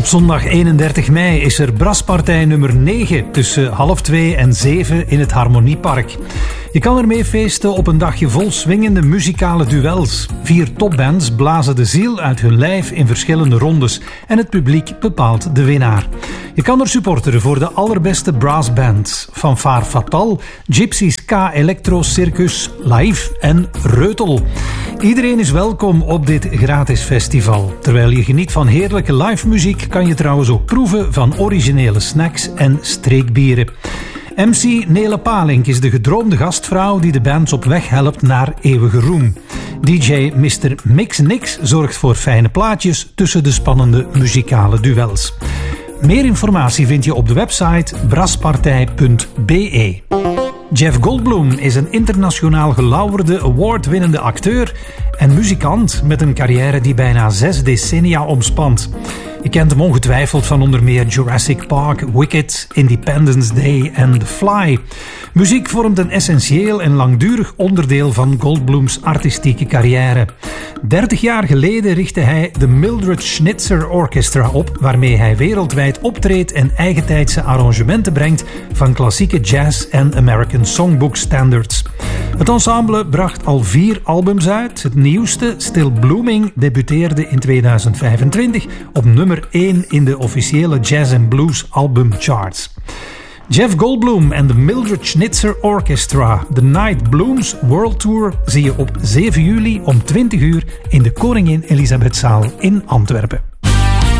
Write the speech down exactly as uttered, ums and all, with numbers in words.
zondag eenendertig mei is er Braspartij nummer negen tussen half twee en zeven in het Harmoniepark. Je kan ermee feesten op een dagje vol swingende muzikale duels. Vier topbands blazen de ziel uit hun lijf in verschillende rondes en het publiek bepaalt de winnaar. Je kan er supporteren voor de allerbeste brassbands. Fanfare Fatal, Gypsies K Electro Circus, Live en Reutel. Iedereen is welkom op dit gratis festival. Terwijl je geniet van heerlijke live muziek kan je trouwens ook proeven van originele snacks en streekbieren. M C Nele Palink is de gedroomde gastvrouw die de bands op weg helpt naar eeuwige roem. D J mister Mix Nix zorgt voor fijne plaatjes tussen de spannende muzikale duels. Meer informatie vind je op de website braspartij punt b e. Jeff Goldblum is een internationaal gelauwerde, award-winnende acteur en muzikant met een carrière die bijna zes decennia omspant. Je kent hem ongetwijfeld van onder meer Jurassic Park, Wicked, Independence Day en The Fly. Muziek vormt een essentieel en langdurig onderdeel van Goldblums artistieke carrière. dertig jaar geleden richtte hij de Mildred Schnitzer Orchestra op, waarmee hij wereldwijd optreedt en eigentijdse arrangementen brengt van klassieke jazz en American Songbook standards. Het ensemble bracht al vier albums uit. Het nieuwste, Still Blooming, debuteerde in tweeduizend vijfentwintig op nummer één in de officiële Jazz and Blues albumcharts. Jeff Goldblum en de Mildred Schnitzer Orchestra, The Night Blooms World Tour, zie je op zeven juli om twintig uur in de Koningin Elisabethzaal in Antwerpen.